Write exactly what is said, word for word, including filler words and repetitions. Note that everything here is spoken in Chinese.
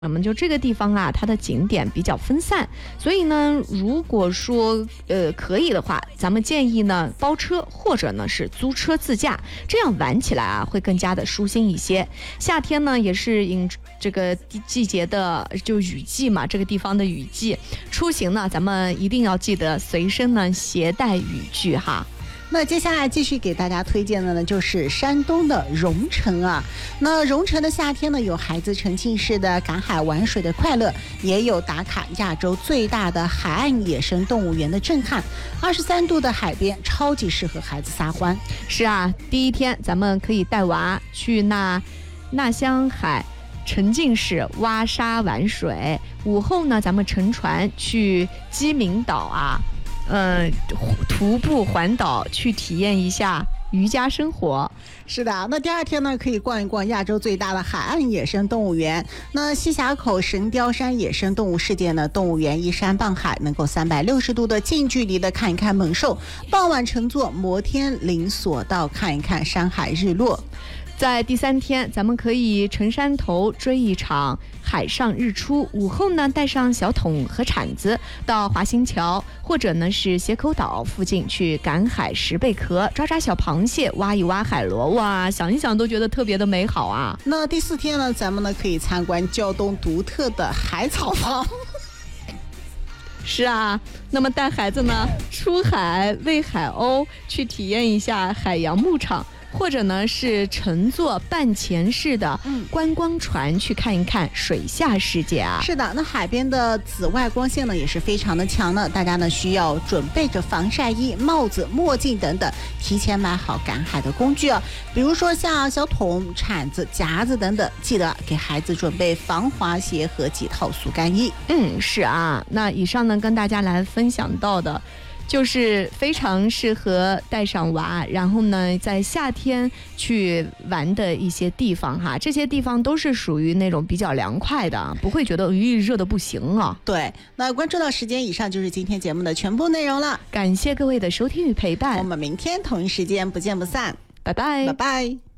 那么就这个地方啊，它的景点比较分散，所以呢，如果说呃可以的话，咱们建议呢包车或者呢是租车自驾，这样玩起来啊会更加的舒心一些。夏天呢也是因这个季节的就雨季嘛，这个地方的雨季，出行呢咱们一定要记得随身呢携带雨具哈。 那接下来继续给大家推荐的呢，就是山东的荣成啊。那荣成的夏天呢，有孩子沉浸式的赶海玩水的快乐，也有打卡亚洲最大的海岸野生动物园的震撼。二十三度的海边，超级适合孩子撒欢。 是啊，第一天咱们可以带娃去那纳香海沉浸式挖沙玩水，午后呢，咱们乘船去鸡鸣岛啊。呃，徒步环岛去体验一下渔家生活。 是的，那第二天呢，可以逛一逛亚洲最大的海岸野生动物园。那西峡口神雕山野生动物世界呢，动物园依山傍海，能够三百六十度的近距离的看一看猛兽。傍晚乘坐摩天岭索道看一看山海日落。 在第三天，咱们可以乘山头追一场海上日出，午后呢带上小桶和铲子到华兴桥或者呢是斜口岛附近去赶海拾贝壳，抓抓小螃蟹，挖一挖海螺，哇，想一想都觉得特别的美好啊。 那第四天呢，咱们呢可以参观胶东独特的海草房。 是啊，那么带孩子呢出海喂海鸥，去体验一下海洋牧场，或者呢是乘坐半潜式的观光船去看一看水下世界啊。 是的，那海边的紫外光线呢也是非常的强的，大家呢需要准备着防晒衣、帽子、墨镜等等，提前买好赶海的工具啊，比如说像小桶、铲子、夹子等等，记得给孩子准备防滑鞋和几套速干衣。 嗯，是啊，那以上呢跟大家来分享到的就是非常适合带上娃，然后呢在夏天去玩的一些地方哈，这些地方都是属于那种比较凉快的，不会觉得鱼热的不行啊。 对，那关注到时间，以上就是今天节目的全部内容了， 感谢各位的收听与陪伴， 我们明天同一时间不见不散， 拜拜， 拜拜。